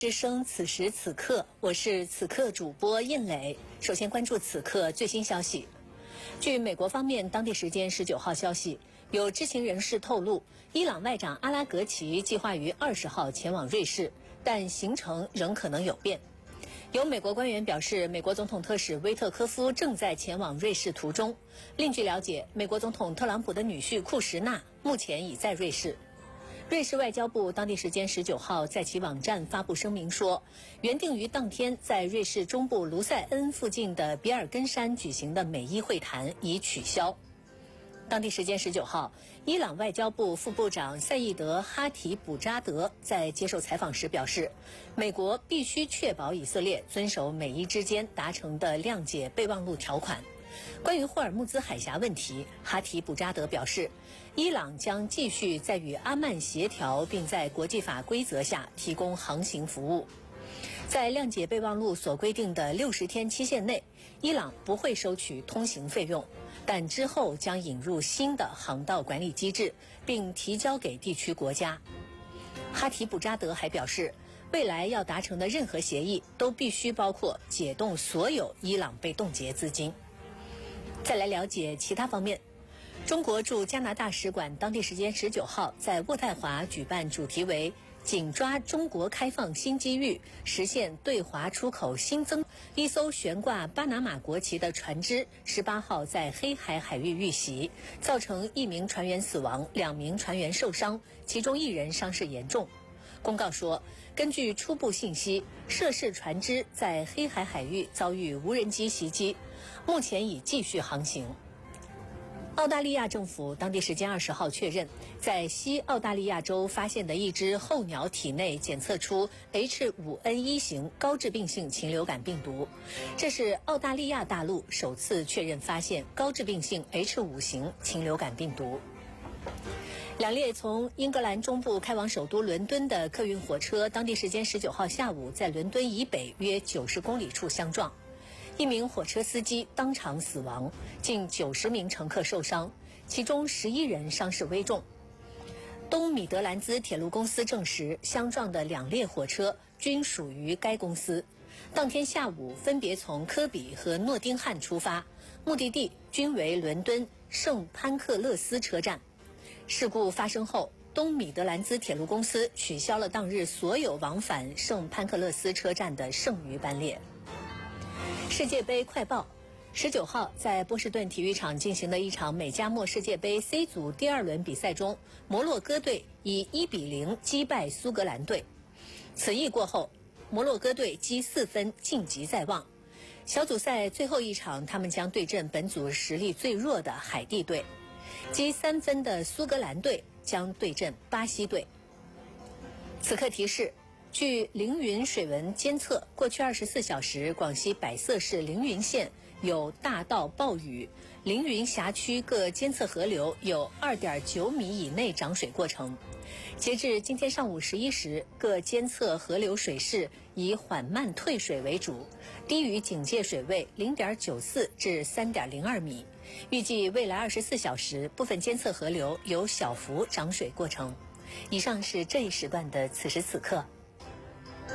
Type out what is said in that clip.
之声此时此刻，我是此刻主播印磊。首先关注此刻最新消息。据美国方面当地时间19号消息，有知情人士透露，伊朗外长阿拉格齐计划于20号前往瑞士，但行程仍可能有变。有美国官员表示，美国总统特使威特科夫正在前往瑞士途中。另据了解，美国总统特朗普的女婿库什纳目前已在瑞士。瑞士外交部当地时间19号在其网站发布声明说，原定于当天在瑞士中部卢塞恩附近的比尔根山举行的美伊会谈已取消。当地时间19号，伊朗外交部副部长赛义德·哈提卜扎德在接受采访时表示，美国必须确保以色列遵守美伊之间达成的谅解备忘录条款。关于霍尔木兹海峡问题，哈提卜扎德表示，伊朗将继续在与阿曼协调，并在国际法规则下提供航行服务。在谅解备忘录所规定的60天期限内，伊朗不会收取通行费用，但之后将引入新的航道管理机制，并提交给地区国家。哈提卜扎德还表示，未来要达成的任何协议都必须包括解冻所有伊朗被冻结资金。再来了解其他方面，中国驻加拿大使馆当地时间19号在渥太华举办主题为紧抓中国开放新机遇，实现对华出口新增。一艘悬挂巴拿马国旗的船只18号在黑海海域遇袭，造成1名船员死亡，2名船员受伤，其中1人伤势严重。公告说，根据初步信息，涉事船只在黑海海域遭遇无人机袭击，目前已继续航行。澳大利亚政府当地时间20号确认，在西澳大利亚州发现的一只候鸟体内检测出 H5N1 型高致病性禽流感病毒，这是澳大利亚大陆首次确认发现高致病性 H5 型禽流感病毒。2列从英格兰中部开往首都伦敦的客运火车，当地时间19号下午在伦敦以北约90公里处相撞，1名火车司机当场死亡，近90名乘客受伤，其中11人伤势危重。东米德兰兹铁路公司证实，相撞的2列火车均属于该公司，当天下午分别从科比和诺丁汉出发，目的地均为伦敦圣潘克勒斯车站。事故发生后，东米德兰兹铁路公司取消了当日所有往返圣潘克勒斯车站的剩余班列。世界杯快报：19号在波士顿体育场进行的一场美加墨世界杯 C 组第2轮比赛中，摩洛哥队以1-0击败苏格兰队。此役过后，摩洛哥队积4分晋级在望。小组赛最后一场，他们将对阵本组实力最弱的海地队。积3分的苏格兰队将对阵巴西队。此刻提示，据凌云水文监测，过去24小时，广西百色市凌云县有大到暴雨，凌云辖区各监测河流有 2.9 米以内涨水过程。截至今天上午11时，各监测河流水势以缓慢退水为主，低于警戒水位 0.94 至 3.02 米。预计未来24小时，部分监测河流有小幅涨水过程。以上是这一时段的此时此刻。